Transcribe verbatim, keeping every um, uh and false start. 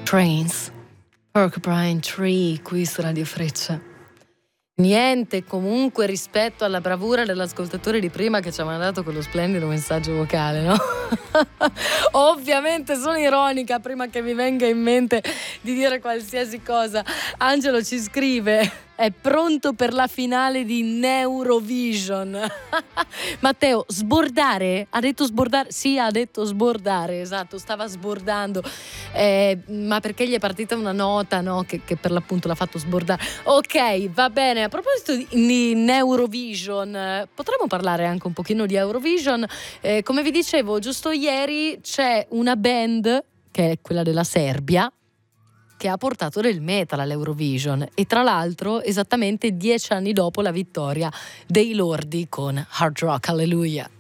Trains, Porcupine Tree, qui su Radio Freccia. Niente comunque rispetto alla bravura dell'ascoltatore di prima che ci ha mandato quello splendido messaggio vocale, no? Ovviamente sono ironica, prima che mi venga in mente di dire qualsiasi cosa. Angelo ci scrive: è pronto per la finale di Neurovision. Matteo, sbordare? Ha detto sbordare? Sì, ha detto sbordare, esatto, stava sbordando. Eh, ma perché gli è partita una nota, no? Che, che per l'appunto l'ha fatto sbordare. Ok, va bene. A proposito di, di Neurovision, eh, potremmo parlare anche un pochino di Eurovision. Eh, come vi dicevo, giusto ieri c'è una band, che è quella della Serbia, che ha portato del metal all'Eurovision, e tra l'altro esattamente dieci anni dopo la vittoria dei lordi con Hard Rock Hallelujah.